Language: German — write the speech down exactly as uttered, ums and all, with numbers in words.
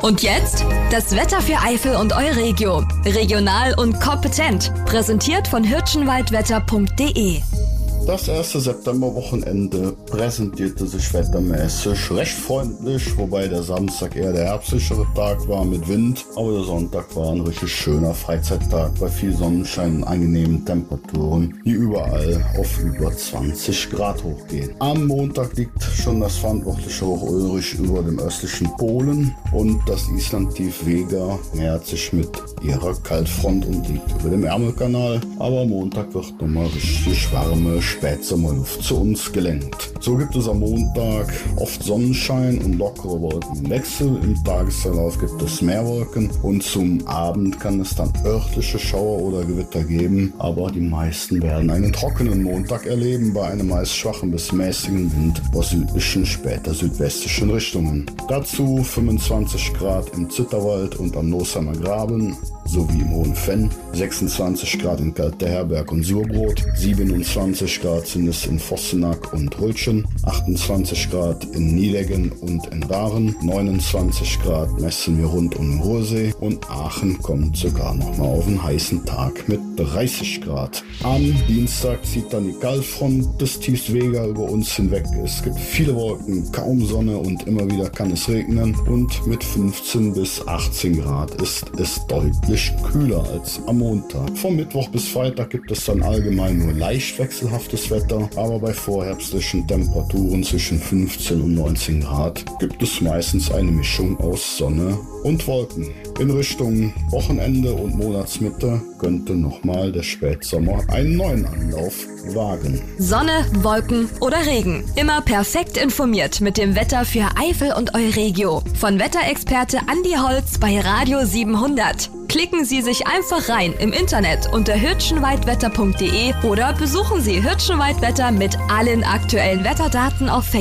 Und jetzt das Wetter für Eifel und Euregio. Regional und kompetent. Präsentiert von hirschenwaldwetter punkt de. Das erste Septemberwochenende präsentierte sich wettermäßig recht freundlich, wobei der Samstag eher der herbstlichere Tag war mit Wind, aber der Sonntag war ein richtig schöner Freizeittag bei viel Sonnenschein und angenehmen Temperaturen, die überall auf über zwanzig Grad hochgehen. Am Montag liegt schon das verantwortliche Hoch Ulrich über dem östlichen Polen und das Islandtief Vega nähert sich mit ihrer Kaltfront und liegt über dem Ärmelkanal, aber Montag wird nochmal richtig warme Spätsommerluft zu uns gelenkt. So gibt es am Montag oft Sonnenschein und lockere Wolkenwechsel. Im Tagesverlauf gibt es mehr Wolken und zum Abend kann es dann örtliche Schauer oder Gewitter geben, aber die meisten werden einen trockenen Montag erleben bei einem meist schwachen bis mäßigen Wind aus südlichen, später südwestlichen Richtungen. Dazu fünfundzwanzig Grad im Zitterwald und am Nosheimer Graben sowie im Hohen Fenn, sechsundzwanzig Grad in Kalteherberg und Surbrot, siebenundzwanzig Grad sind es in Vossenack und Hulschen, achtundzwanzig Grad in Niedeggen und in Dahren, neunundzwanzig Grad messen wir rund um den Ruhrsee und Aachen kommt sogar nochmal auf einen heißen Tag mit dreißig Grad. Am Dienstag zieht dann die Kaltfront des Tiefs Vega über uns hinweg. Es gibt viele Wolken, kaum Sonne und immer wieder kann es regnen und mit fünfzehn bis achtzehn Grad ist es deutlich kühler als am Montag. Vom Mittwoch bis Freitag gibt es dann allgemein nur leicht wechselhaftes Wetter, aber bei vorherbstlichen Temperaturen zwischen fünfzehn und neunzehn Grad gibt es meistens eine Mischung aus Sonne und Wolken. In Richtung Wochenende und Monatsmitte könnte nochmal der Spätsommer einen neuen Anlauf wagen. Sonne, Wolken oder Regen. Immer perfekt informiert mit dem Wetter für Eifel und Euregio. Von Wetterexperte Andi Holz bei Radio siebenhundert. Klicken Sie sich einfach rein im Internet unter hirschenwaldwetter punkt de oder besuchen Sie Hirschenwaldwetter mit allen aktuellen Wetterdaten auf Facebook.